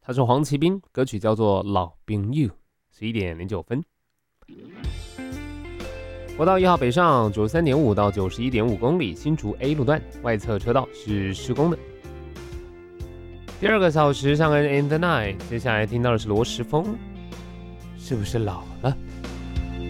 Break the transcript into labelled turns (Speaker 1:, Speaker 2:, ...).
Speaker 1: 他是黄奇斌，歌曲叫做《老兵 You》，11:09。国道1号北上93.5到91.5公里，新竹 A 路段外侧车道是施工的。第2个小时上恩 In the Night， 接下来听到的是罗时丰，是不是老了？